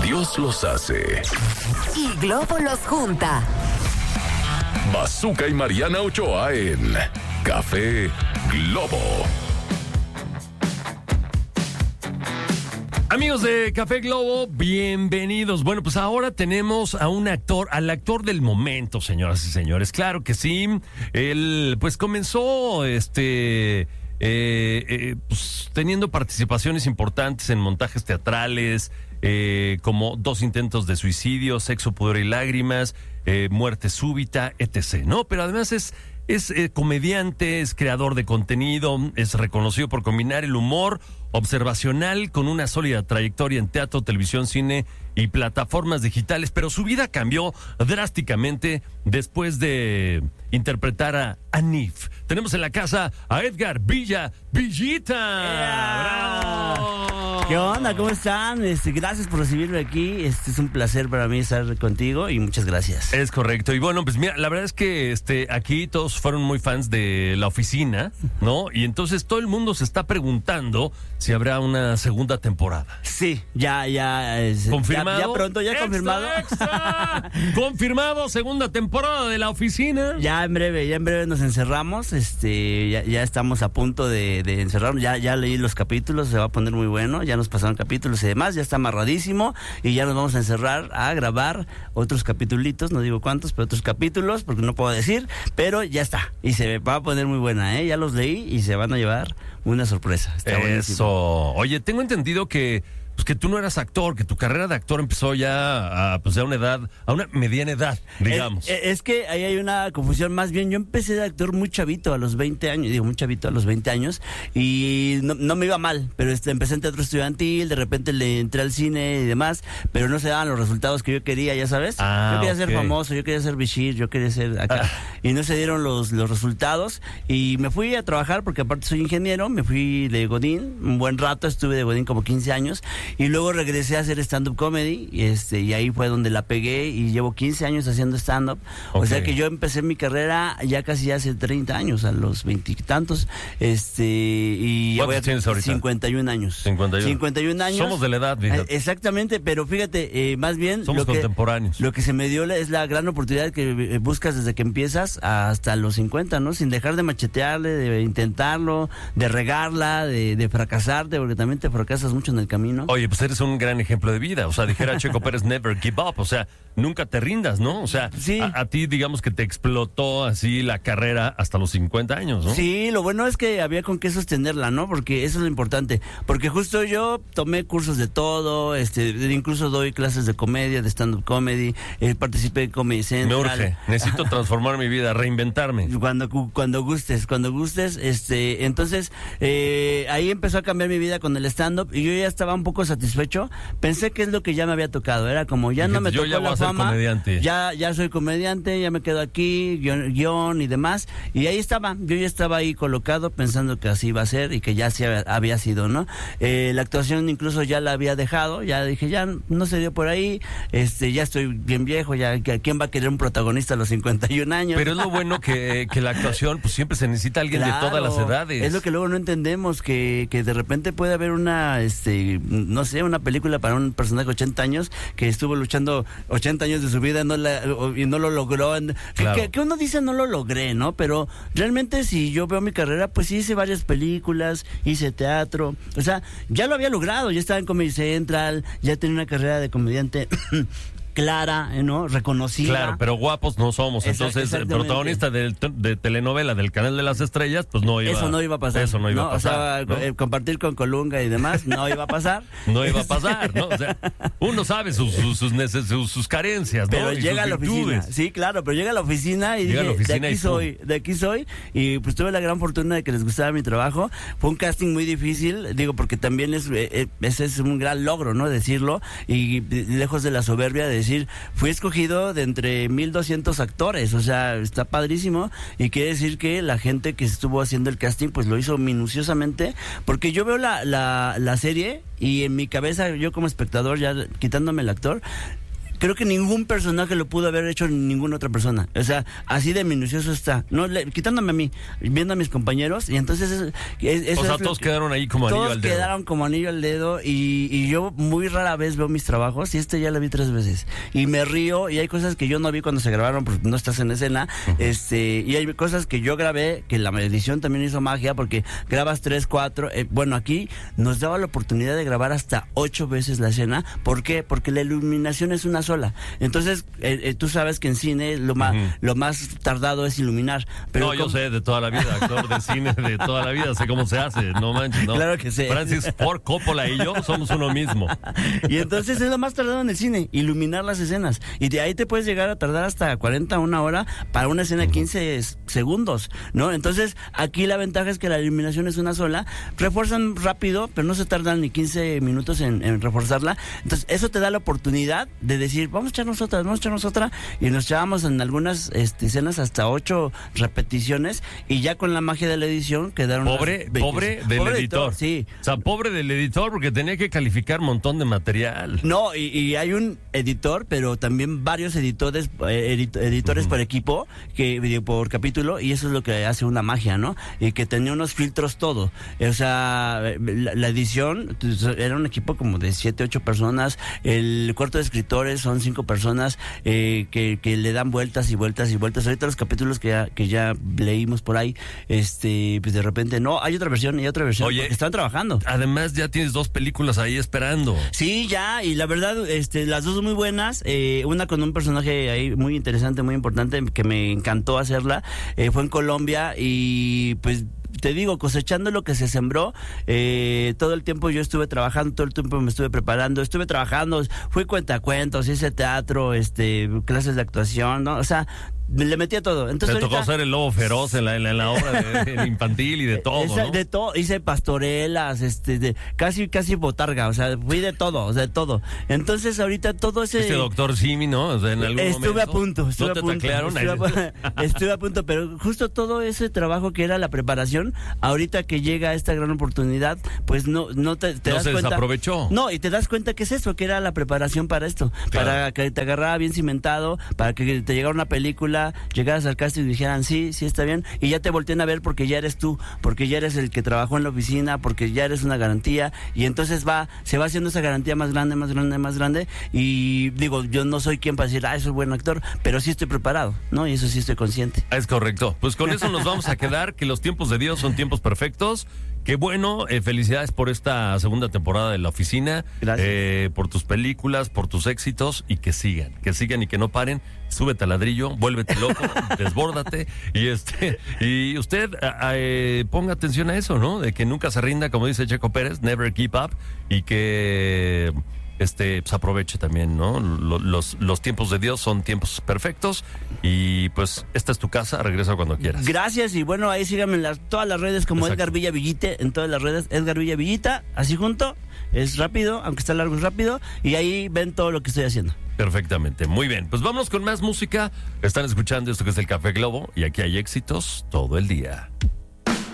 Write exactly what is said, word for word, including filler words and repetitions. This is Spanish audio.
Dios los hace. Y Globo los junta. Bazooka y Mariana Ochoa en Café Globo. Amigos de Café Globo, bienvenidos. Bueno, pues ahora tenemos a un actor, al actor del momento, señoras y señores. Claro que sí. Él, pues comenzó, este, eh, eh, pues, teniendo participaciones importantes en montajes teatrales, eh, como Dos intentos de suicidio, Sexo, pudor y lágrimas, eh, Muerte súbita, etcétera, ¿no? Pero además es Es eh, comediante, es creador de contenido, es reconocido por combinar el humor observacional con una sólida trayectoria en teatro, televisión, cine y plataformas digitales, pero su vida cambió drásticamente después de interpretar a Anif. Tenemos en la casa a Edgar Villa, Villita. Yeah. ¡Bravo! ¿Qué onda? ¿Cómo están? Este, gracias por recibirme aquí. Este es un placer para mí estar contigo y muchas gracias. Es correcto. Y bueno, pues mira, la verdad es que este aquí todos fueron muy fans de La Oficina, ¿no? Y entonces todo el mundo se está preguntando si habrá una segunda temporada. Sí, ya, ya. Es, ¿Confirmado? Ya, ya pronto, ya ¡Extra, confirmado. extra! Confirmado, segunda temporada de La Oficina. Ya en breve, ya en breve nos encerramos. Este, ya, ya estamos a punto de, de encerrarnos. Ya, ya leí los capítulos, se va a poner muy bueno. Ya nos pasaron capítulos y demás, ya está amarradísimo. Y ya nos vamos a encerrar a grabar otros capitulitos, no digo cuántos, pero otros capítulos, porque no puedo decir, pero ya está. Y se va a poner muy buena, ¿eh? Ya los leí y se van a llevar una sorpresa. Está Eso. buenísimo. Oye, tengo entendido que pues que tú no eras actor, que tu carrera de actor empezó ya a, pues, a una edad, a una mediana edad, digamos. Es, es que ahí hay una confusión. Más bien, yo empecé de actor muy chavito, a los veinte años, digo muy chavito, a los veinte años, y no, no me iba mal, pero este, empecé en teatro estudiantil, de repente le entré al cine y demás, pero no se daban los resultados que yo quería, ya sabes. Ah, yo quería okay. ser famoso, yo quería ser Bishir, yo quería ser acá, ah. y no se dieron los, los resultados, y me fui a trabajar, porque aparte soy ingeniero, me fui de Godín, un buen rato, estuve de Godín como quince años, y luego regresé a hacer stand-up comedy, y, este, y ahí fue donde la pegué, y llevo quince años haciendo stand-up. Okay. O sea que yo empecé mi carrera ya casi hace treinta años, a los veintitantos, este, y ya voy a tienes ahorita? cincuenta y un años. cincuenta y uno. cincuenta y un años. Somos de la edad, fíjate. Exactamente, pero fíjate, eh, más bien... Somos lo contemporáneos. Que, lo que se me dio es la gran oportunidad que buscas desde que empiezas hasta los cincuenta, ¿no? Sin dejar de machetearle, de intentarlo, de regarla, de, de fracasarte, porque también te fracasas mucho en el camino. Oye, pues eres un gran ejemplo de vida, o sea, dijera Checo Pérez, never give up, o sea, nunca te rindas, ¿no? O sea, sí. a, a ti digamos que te explotó así la carrera hasta los cincuenta años, ¿no? Sí, lo bueno es que había con qué sostenerla, ¿no? Porque eso es lo importante, porque justo yo tomé cursos de todo, este, incluso doy clases de comedia, de stand-up comedy, eh, participé en Comedy Central. Me urge, necesito transformar mi vida, reinventarme. Cuando, cuando gustes, cuando gustes, este, entonces, eh, ahí empezó a cambiar mi vida con el stand-up y yo ya estaba un poco satisfecho. Pensé que es lo que ya me había tocado, era como ya no me yo tocó ya voy la a ser fama, comediante. ya ya soy comediante, ya me quedo aquí, guión, guión y demás, y ahí estaba, yo ya estaba ahí colocado pensando que así iba a ser y que ya sí había sido, ¿no? Eh, la actuación incluso ya la había dejado, ya dije, ya no se dio por ahí, este, ya estoy bien viejo, ya ¿quién va a querer un protagonista a los cincuenta y un años? Pero es lo bueno que, que la actuación, pues siempre se necesita alguien claro, de todas las edades. Es lo que luego no entendemos, que, que de repente puede haber una, este, no sé, una película para un personaje de ochenta años que estuvo luchando ochenta años de su vida no la, y no lo logró. Claro. Que, que uno dice no lo logré, ¿no? Pero realmente si yo veo mi carrera, pues sí hice varias películas, hice teatro, o sea, ya lo había logrado, ya estaba en Comedy Central, ya tenía una carrera de comediante clara, ¿no? Reconocida. Claro, pero guapos no somos. Entonces, el protagonista de, de telenovela del Canal de las Estrellas, pues no iba. Eso no iba a pasar. Eso no iba ¿no? a pasar. O sea, ¿no? eh, compartir con Colunga y demás, no iba a pasar. No iba a pasar, ¿no? O sea, uno sabe sus, sus, sus, neces, sus, sus carencias, ¿no? Pero y llega a la virtudes. oficina. Sí, claro, pero llega a la oficina y llega dije, oficina de aquí y soy, de aquí soy. Y pues tuve la gran fortuna de que les gustaba mi trabajo. Fue un casting muy difícil, digo, porque también es, eh, ese es un gran logro, ¿no? Decirlo. Y lejos de la soberbia de decir, fui escogido de entre mil doscientos actores, o sea, está padrísimo y quiere decir que la gente que estuvo haciendo el casting pues lo hizo minuciosamente, porque yo veo la, la, la serie y en mi cabeza, yo como espectador, ya quitándome el actor, creo que ningún personaje lo pudo haber hecho ninguna otra persona. O sea, así de minucioso está. No, le, quitándome a mí, viendo a mis compañeros, y entonces es, es, eso o sea, es todos que, quedaron ahí como anillo todos al dedo. quedaron como anillo al dedo y, y yo muy rara vez veo mis trabajos y este ya lo vi tres veces. Y me río y hay cosas que yo no vi cuando se grabaron porque no estás en escena. Uh-huh. este Y hay cosas que yo grabé que la edición también hizo magia porque grabas tres, cuatro. Eh, bueno, aquí nos daba la oportunidad de grabar hasta ocho veces la escena. ¿Por qué? Porque la iluminación es una sola. Entonces, eh, eh, tú sabes que en cine lo, ma- uh-huh. lo más tardado es iluminar. Pero no, yo como... sé de toda la vida, actor de cine de toda la vida, sé cómo se hace, no manches, no. Claro que sé. Francis Ford Coppola y yo somos uno mismo. Y entonces es lo más tardado en el cine, iluminar las escenas. Y de ahí te puedes llegar a tardar hasta cuarenta, una hora para una escena de quince segundos, ¿no? Entonces, aquí la ventaja es que la iluminación es una sola, refuerzan rápido, pero no se tardan ni quince minutos en, en reforzarla. Entonces, eso te da la oportunidad de decir, vamos a echarnos otra, vamos a echarnos otra, y nos echábamos en algunas este, escenas hasta ocho repeticiones, y ya con la magia de la edición quedaron... Pobre, pobre del pobre editor. editor. Sí. O sea, pobre del editor, porque tenía que calificar un montón de material. No, y, y hay un editor, pero también varios editores, edit, editores uh-huh. por equipo, que por capítulo, y eso es lo que hace una magia, ¿no? Y que tenía unos filtros todo. O sea, la, la edición era un equipo como de siete, ocho personas. El cuarto de escritores son cinco personas eh, que, que le dan vueltas y vueltas y vueltas. Ahorita los capítulos que ya, que ya leímos por ahí, este, pues de repente, no, hay otra versión y hay otra versión. Oye, están trabajando. Además, ya tienes dos películas ahí esperando. Sí, ya, y la verdad, este, las dos muy buenas. Eh, una con un personaje ahí muy interesante, muy importante, que me encantó hacerla. Eh, fue en Colombia y pues te digo, cosechando lo que se sembró. Eh, todo el tiempo yo estuve trabajando, todo el tiempo me estuve preparando, estuve trabajando, fui cuentacuentos, hice teatro, este, clases de actuación, ¿no? O sea, le metía todo. Entonces, te tocó ahorita, ser el lobo feroz en la, en la, en la obra de, de infantil y de todo, esa, ¿no? De todo, hice pastorelas, este, de, casi, casi botarga, o sea, fui de todo, o sea, de todo. Entonces, ahorita todo ese... Este doctor Simi, ¿no? O sea, en algún estuve momento, a punto, estuve ¿no a te punto. taclearon? Estuve a, estuve a punto, pero justo todo ese trabajo que era la preparación, ahorita que llega esta gran oportunidad, pues no, no te, te no das se cuenta. desaprovechó. No, y te das cuenta que es eso, que era la preparación para esto, claro. Para que te agarrara bien cimentado, para que te llegara una película, llegaras al casting y dijeran, sí, sí está bien, y ya te voltean a ver porque ya eres tú, porque ya eres el que trabajó en la oficina, porque ya eres una garantía, y entonces va, se va haciendo esa garantía más grande, más grande, más grande, y digo, yo no soy quien para decir, ah, soy buen actor, pero sí estoy preparado, ¿no? Y eso sí estoy consciente. Es correcto. Pues con eso nos vamos a quedar, que los tiempos de Dios son tiempos perfectos. Qué bueno, eh, felicidades por esta segunda temporada de La Oficina. Gracias. Eh, por tus películas, por tus éxitos, y que sigan, que sigan y que no paren. Súbete al ladrillo, vuélvete loco, desbórdate, y este y usted eh, ponga atención a eso, ¿no? De que nunca se rinda, como dice Checo Pérez, never keep up, y que este pues aproveche también, ¿no? Los, los tiempos de Dios son tiempos perfectos, y pues esta es tu casa, regresa cuando quieras. Gracias, y bueno, ahí síganme en las, todas las redes como Exacto. Edgar Villa Villite, en todas las redes, Edgar Villa Villita, así junto, es rápido, aunque está largo es rápido, y ahí ven todo lo que estoy haciendo. Perfectamente, muy bien. Pues vámonos con más música. Están escuchando esto que es el Café Globo, y aquí hay éxitos todo el día.